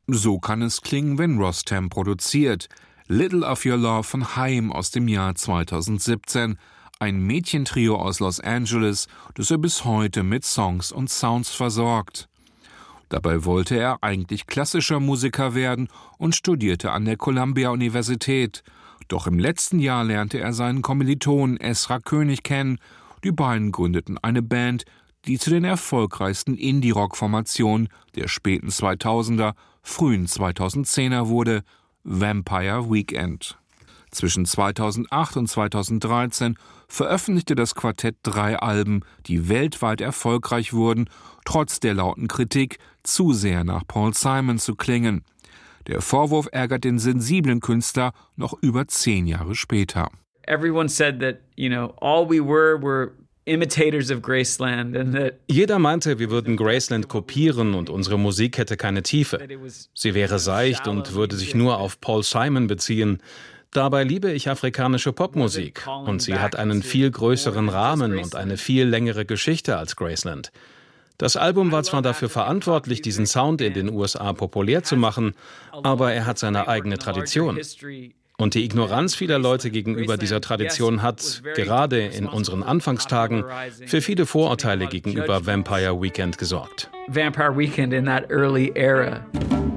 So kann es klingen, wenn Rostam produziert. Little of Your Love von Haim aus dem Jahr 2017. Ein Mädchentrio aus Los Angeles, das er bis heute mit Songs und Sounds versorgt. Dabei wollte er eigentlich klassischer Musiker werden und studierte an der Columbia-Universität. Doch im letzten Jahr lernte er seinen Kommilitonen Esra König kennen. Die beiden gründeten eine Band, die zu den erfolgreichsten Indie-Rock-Formationen der späten 2000er, frühen 2010er wurde, Vampire Weekend. Zwischen 2008 und 2013 veröffentlichte das Quartett 3 Alben, die weltweit erfolgreich wurden, trotz der lauten Kritik, zu sehr nach Paul Simon zu klingen. Der Vorwurf ärgert den sensiblen Künstler noch über 10 Jahre später. Everyone said that, all we were imitators of Graceland and that jeder meinte, wir würden Graceland kopieren und unsere Musik hätte keine Tiefe. Sie wäre seicht und würde sich nur auf Paul Simon beziehen. Dabei liebe ich afrikanische Popmusik und sie hat einen viel größeren Rahmen und eine viel längere Geschichte als Graceland. Das Album war zwar dafür verantwortlich, diesen Sound in den USA populär zu machen, aber er hat seine eigene Tradition. Und die Ignoranz vieler Leute gegenüber dieser Tradition hat, gerade in unseren Anfangstagen, für viele Vorurteile gegenüber Vampire Weekend gesorgt. Vampire Weekend in that early era.